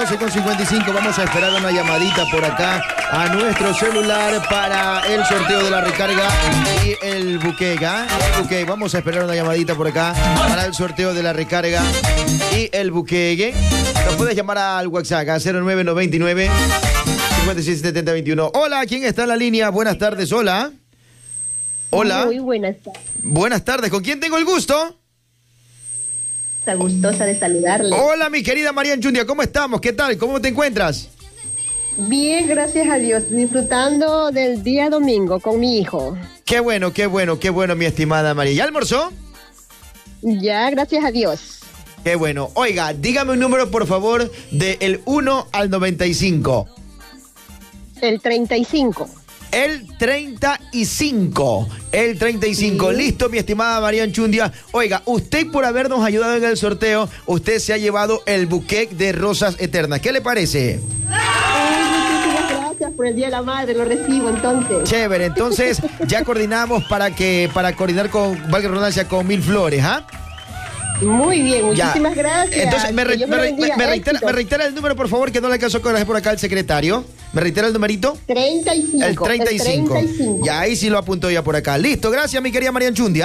12:55. Vamos a esperar una llamadita por acá a nuestro celular para el sorteo de la recarga y el buque. Vamos a esperar una llamadita por acá para el sorteo de la recarga y el buque. Nos puedes llamar al WhatsApp a 0999 577021. Hola, ¿quién está en la línea? Buenas tardes, hola. Hola. Muy buenas tardes. Buenas tardes, ¿con quién tengo el gusto? Está gustosa de saludarle. Hola, mi querida María Anchundia, ¿cómo estamos? ¿Qué tal? ¿Cómo te encuentras? Bien, gracias a Dios, disfrutando del día domingo con mi hijo. Qué bueno, mi estimada María. ¿Ya almorzó? Ya, gracias a Dios. Qué bueno. Oiga, dígame un número, por favor, del 1 al 95. El 35. El 35. El 35. Sí. Listo, mi estimada María Anchundia. Oiga, usted por habernos ayudado en el sorteo, usted se ha llevado el buquet de rosas eternas. ¿Qué le parece? Muchísimas gracias por el Día de la Madre, lo recibo entonces. Chévere, entonces ya coordinamos para coordinar con, valga la redundancia, con 1000 flores, ¿ah? Muy bien, muchísimas gracias. Entonces, me Que Dios bendiga, éxitos. reitera el número, por favor, que no le alcanzó a coger por acá el secretario. ¿Me reitera el numerito? 35. El 35. El 35. Ya ahí sí lo apuntó ya por acá. Listo, gracias, mi querida María Anchundia.